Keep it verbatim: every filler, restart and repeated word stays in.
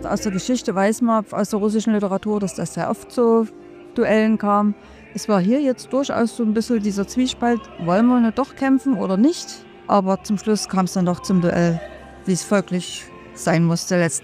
aus der Geschichte weiß man, aus der russischen Literatur, dass das sehr oft zu Duellen kam. Es war hier jetzt durchaus so ein bisschen dieser Zwiespalt, wollen wir nicht doch kämpfen oder nicht? Aber zum Schluss kam es dann doch zum Duell, wie es folglich sein musste letzten